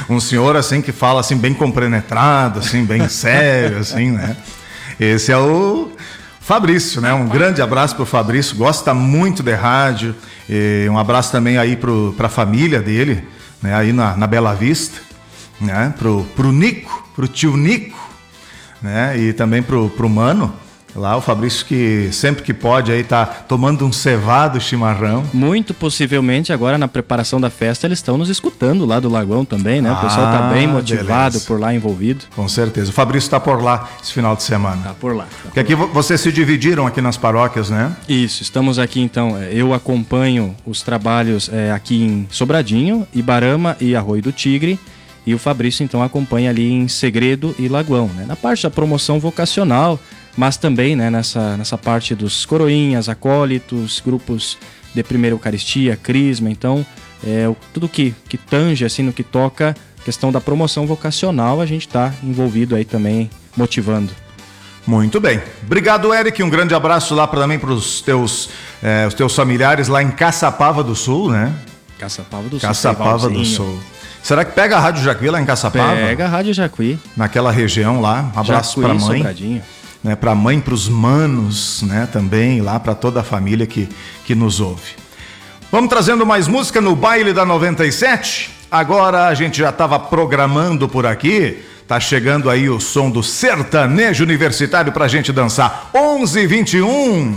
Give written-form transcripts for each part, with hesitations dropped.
Um senhor assim que fala assim bem compenetrado, assim, bem sério, assim, né? Esse é o Fabrício, né? Um grande abraço pro Fabrício, gosta muito de rádio. E um abraço também aí pra família dele, né? Aí na Bela Vista, né? Pro Nico, pro tio Nico, né? E também pro Mano. Lá o Fabrício que sempre que pode aí tá tomando um cevado chimarrão. Muito possivelmente agora na preparação da festa eles estão nos escutando lá do Lagoão também, né? O pessoal tá bem motivado, beleza, por lá envolvido. Com certeza. O Fabrício tá por lá esse final de semana. Tá por lá. Porque aqui vocês se dividiram aqui nas paróquias, né? Isso, estamos aqui então, eu acompanho os trabalhos aqui em Sobradinho, Ibarama e Arroio do Tigre. E o Fabrício então acompanha ali em Segredo e Lagoão, né? Na parte da promoção vocacional, mas também, né, nessa parte dos coroinhas, acólitos, grupos de primeira Eucaristia, crisma. Então, tudo que tange, assim, no que toca questão da promoção vocacional, a gente está envolvido aí também, motivando. Muito bem. Obrigado, Eric. Um grande abraço lá também para os teus familiares lá em Caçapava do Sul, né? Caçapava do Sul. Caçapava do Sul. Será que pega a Rádio Jacuí lá em Caçapava? Pega a Rádio Jacuí. Naquela região lá. Um abraço para a mãe. Sobradinho. Né, para a mãe, para os manos, né, também lá para toda a família que nos ouve. Vamos trazendo mais música no Baile da 97. Agora a gente já estava programando por aqui. Tá chegando aí o som do sertanejo universitário pra gente dançar. 11h21.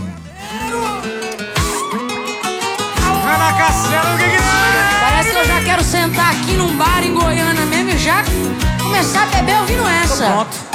Parece que eu já quero sentar aqui num bar em Goiânia mesmo e já começar a beber ouvindo essa. Tô pronto.